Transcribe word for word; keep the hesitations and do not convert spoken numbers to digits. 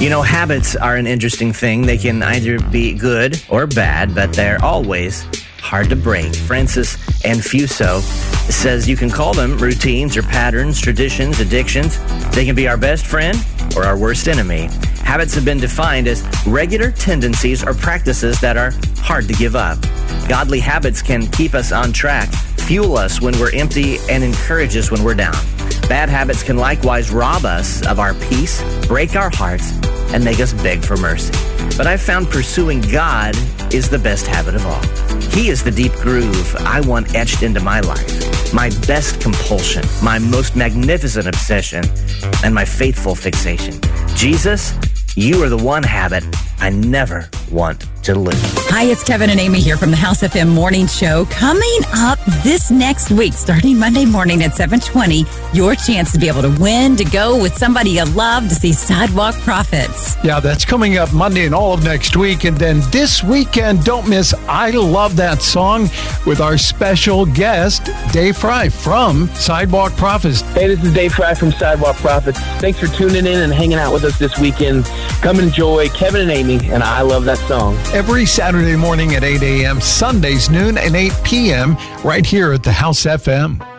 You know, habits are an interesting thing. They can either be good or bad, but they're always hard to break. Francis Anfuso says you can call them routines or patterns, traditions, addictions. They can be our best friend or our worst enemy. Habits have been defined as regular tendencies or practices that are hard to give up. Godly habits can keep us on track, fuel us when we're empty, and encourage us when we're down. Bad habits can likewise rob us of our peace, break our hearts, and make us beg for mercy. But I've found pursuing God is the best habit of all. He is the deep groove I want etched into my life, my best compulsion, my most magnificent obsession, and my faithful fixation. Jesus, you are the one habit I never want to lose. Hi, it's Kevin and Amy here from the House F M Morning Show. Coming up this next week, starting Monday morning at seven twenty, your chance to be able to win, to go with somebody you love to see Sidewalk Prophets. Yeah, that's coming up Monday and all of next week. And then this weekend, don't miss I Love That Song with our special guest, Dave Fry from Sidewalk Prophets. Hey, this is Dave Fry from Sidewalk Prophets. Thanks for tuning in and hanging out with us this weekend. Come enjoy Kevin and Amy and I Love That Song. Every Saturday morning at eight a.m., Sundays noon and eight p.m. right here at the House F M.